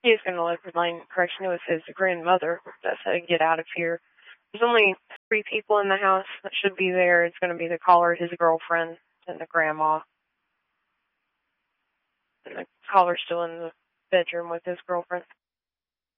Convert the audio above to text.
He's going to live with Lane Correction with his grandmother. That's how to get out of here. There's only 3 people in the house that should be there. It's going to be the caller, his girlfriend, and the grandma. And the caller's still in the bedroom with his girlfriend.